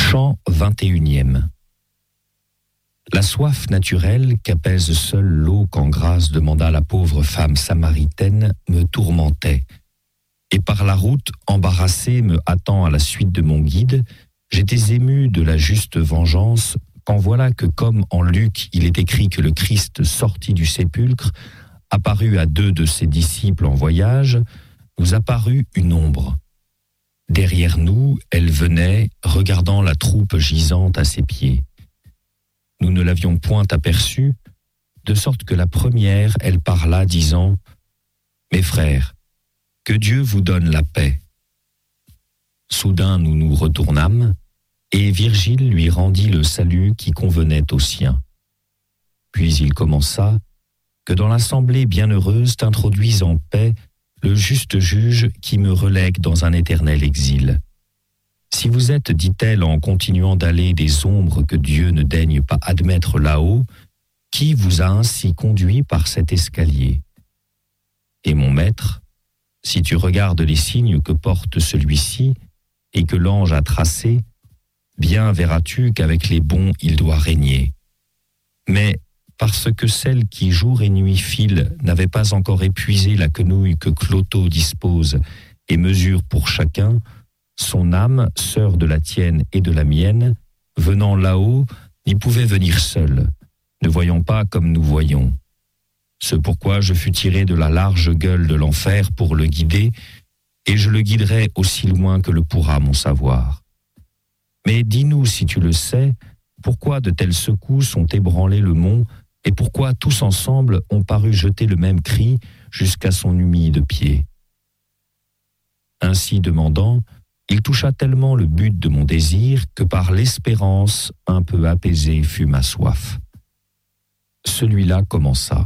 Chant 21e. La soif naturelle qu'apaise seule l'eau qu'en grâce demanda la pauvre femme samaritaine me tourmentait. Et par la route, embarrassée, me hâtant à la suite de mon guide, j'étais ému de la juste vengeance, quand voilà que comme en Luc il est écrit que le Christ sortit du sépulcre, apparut à 2 de ses disciples en voyage, nous apparut une ombre. Derrière nous, elle venait, regardant la troupe gisante à ses pieds. Nous ne l'avions point aperçue, de sorte que la première, elle parla, disant « Mes frères, que Dieu vous donne la paix. » Soudain, nous nous retournâmes, et Virgile lui rendit le salut qui convenait au sien. Puis il commença « Que dans l'assemblée bienheureuse t'introduise en paix le juste juge qui me relègue dans un éternel exil. Si vous êtes, dit-elle en continuant d'aller des ombres que Dieu ne daigne pas admettre là-haut, qui vous a ainsi conduit par cet escalier? Et mon maître, si tu regardes les signes que porte celui-ci et que l'ange a tracés, bien verras-tu qu'avec les bons il doit régner. Mais parce que celle qui jour et nuit file n'avait pas encore épuisé la quenouille que Cloto dispose et mesure pour chacun, son âme, sœur de la tienne et de la mienne, venant là-haut, n'y pouvait venir seule, ne voyant pas comme nous voyons. C'est pourquoi je fus tiré de la large gueule de l'enfer pour le guider, et je le guiderai aussi loin que le pourra mon savoir. Mais dis-nous, si tu le sais, pourquoi de telles secousses ont ébranlé le mont, et pourquoi tous ensemble ont paru jeter le même cri jusqu'à son humide pied. Ainsi demandant, il toucha tellement le but de mon désir que par l'espérance un peu apaisée fut ma soif. Celui-là commença.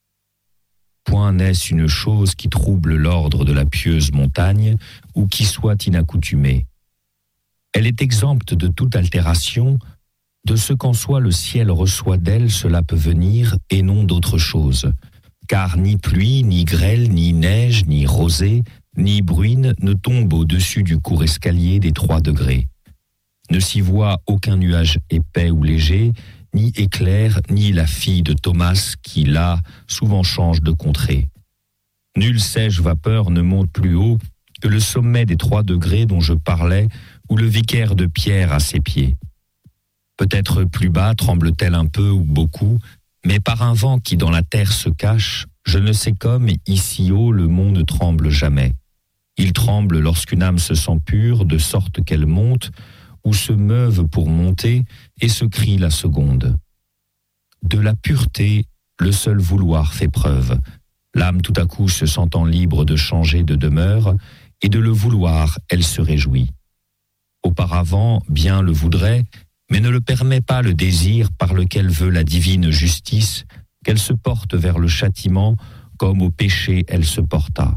Point n'est-ce une chose qui trouble l'ordre de la pieuse montagne ou qui soit inaccoutumée. Elle est exempte de toute altération. De ce qu'en soit le ciel reçoit d'elle, cela peut venir, et non d'autre chose. Car ni pluie, ni grêle, ni neige, ni rosée, ni bruine ne tombe au-dessus du court escalier des 3 degrés. Ne s'y voit aucun nuage épais ou léger, ni éclair, ni la fille de Thomas qui, là, souvent change de contrée. Nulle sèche vapeur ne monte plus haut que le sommet des 3 degrés dont je parlais, ou le vicaire de Pierre à ses pieds. Peut-être plus bas tremble-t-elle un peu ou beaucoup, mais par un vent qui dans la terre se cache, je ne sais comme ici haut le mont ne tremble jamais. Il tremble lorsqu'une âme se sent pure, de sorte qu'elle monte, ou se meuve pour monter, et se crie la seconde. De la pureté, le seul vouloir fait preuve. L'âme tout à coup se sentant libre de changer de demeure, et de le vouloir, elle se réjouit. Auparavant, bien le voudrait, mais ne le permet pas le désir par lequel veut la divine justice, qu'elle se porte vers le châtiment, comme au péché elle se porta.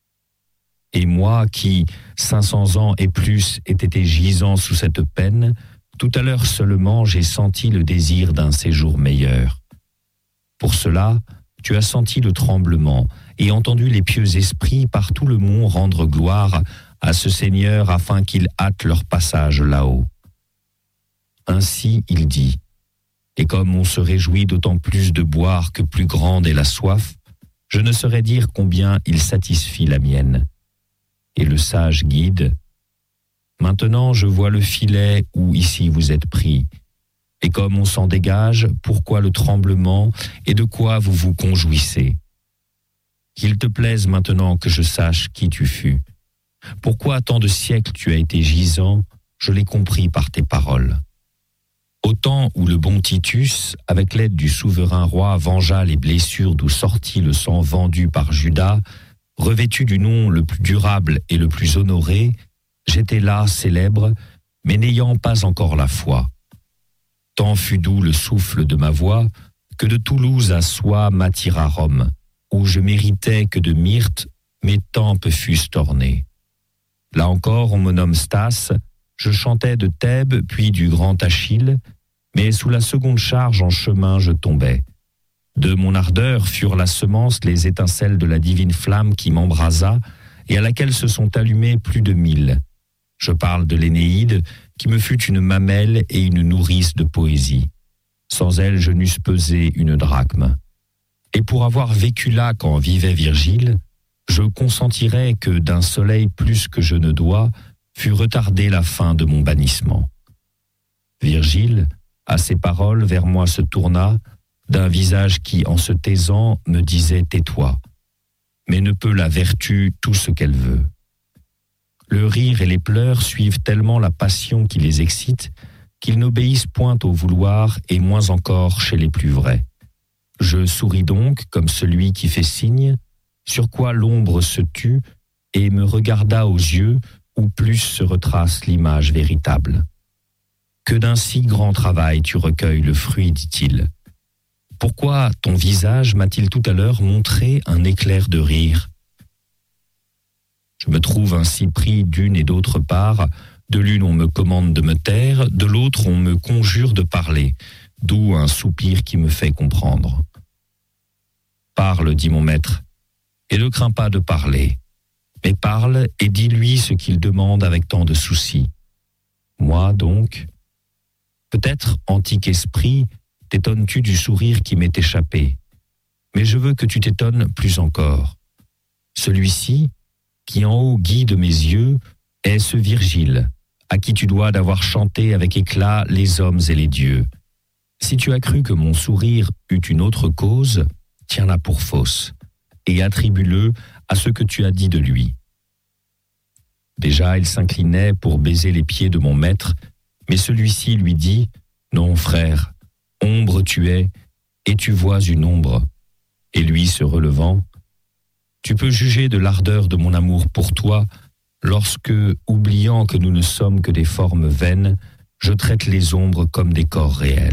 Et moi qui, 500 ans et plus, ai été gisant sous cette peine, tout à l'heure seulement j'ai senti le désir d'un séjour meilleur. Pour cela, tu as senti le tremblement et entendu les pieux esprits par tout le mont rendre gloire à ce Seigneur afin qu'il hâte leur passage là-haut. Ainsi il dit, et comme on se réjouit d'autant plus de boire que plus grande est la soif, je ne saurais dire combien il satisfit la mienne. Et le sage guide, maintenant je vois le filet où ici vous êtes pris, et comme on s'en dégage, pourquoi le tremblement et de quoi vous vous conjouissez? Qu'il te plaise maintenant que je sache qui tu fus. Pourquoi tant de siècles tu as été gisant, je l'ai compris par tes paroles. Au temps où le bon Titus, avec l'aide du souverain roi, vengea les blessures d'où sortit le sang vendu par Judas, revêtu du nom le plus durable et le plus honoré, j'étais là célèbre, mais n'ayant pas encore la foi. Tant fut doux le souffle de ma voix, que de Toulouse à Soie m'attira Rome, où je méritais que de myrte mes tempes fussent ornées. Là encore on me nomme Stas, je chantais de Thèbes puis du grand Achille, mais sous la seconde charge en chemin je tombais. De mon ardeur furent la semence les étincelles de la divine flamme qui m'embrasa et à laquelle se sont allumées plus de 1000. Je parle de l'Énéide, qui me fut une mamelle et une nourrice de poésie. Sans elle, je n'eusse pesé une drachme. Et pour avoir vécu là quand vivait Virgile, je consentirais que d'un soleil plus que je ne dois, fût retardée la fin de mon bannissement. Virgile, à ces paroles, vers moi se tourna, d'un visage qui, en se taisant, me disait « tais-toi ». Mais ne peut la vertu tout ce qu'elle veut. Le rire et les pleurs suivent tellement la passion qui les excite qu'ils n'obéissent point au vouloir et moins encore chez les plus vrais. Je souris donc comme celui qui fait signe, sur quoi l'ombre se tut et me regarda aux yeux où plus se retrace l'image véritable. Que d'un si grand travail tu recueilles le fruit, dit-il. Pourquoi ton visage m'a-t-il tout à l'heure montré un éclair de rire? Je me trouve ainsi pris d'une et d'autre part. De l'une on me commande de me taire, de l'autre on me conjure de parler, d'où un soupir qui me fait comprendre. Parle, dit mon maître, et ne crains pas de parler, mais parle et dis-lui ce qu'il demande avec tant de souci. Moi donc, peut-être, antique esprit, t'étonnes-tu du sourire qui m'est échappé, mais je veux que tu t'étonnes plus encore. Celui-ci, qui en haut guide mes yeux, est ce Virgile, à qui tu dois d'avoir chanté avec éclat les hommes et les dieux. Si tu as cru que mon sourire eut une autre cause, tiens-la pour fausse, et attribue-le à ce que tu as dit de lui. Déjà, il s'inclinait pour baiser les pieds de mon maître, mais celui-ci lui dit « Non, frère, ombre tu es, et tu vois une ombre. » Et lui, se relevant, « Tu peux juger de l'ardeur de mon amour pour toi, lorsque, oubliant que nous ne sommes que des formes vaines, je traite les ombres comme des corps réels. »